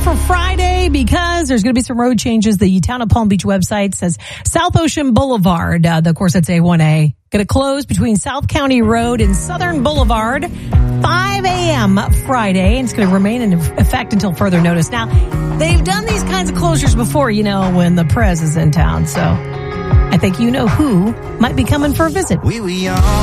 for Friday because there's going to be some road changes. The Town of Palm Beach website says South Ocean Boulevard, of course that's A1A, going to close between South County Road and Southern Boulevard 5 a.m. Friday, and it's going to remain in effect until further notice. Now, they've done these kinds of closures before, when the Prez is in town, so I think you know who might be coming for a visit. We were young.